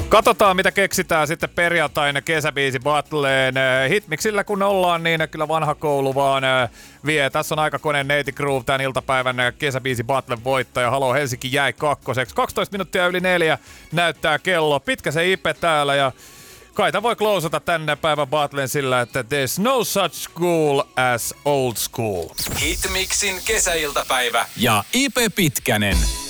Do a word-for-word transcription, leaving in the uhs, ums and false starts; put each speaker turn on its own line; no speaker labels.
Katsotaan, mitä keksitään sitten perjantaina kesäbiisi battleen. Hitmiksillä kun ollaan, niin kyllä vanha koulu vaan vie. Tässä on Aikakoneen Neiti Groove, tämän iltapäivän kesäbiisi battlen voittaja. Halo, Helsinki jäi kakkoseksi. kaksitoista minuuttia yli neljä näyttää kello. Pitkä se Ipe täällä ja Kaita voi klousata tänne päivän battlen sillä, että there's no such school as old school.
Hitmixin kesäiltapäivä ja Ipe Pitkänen.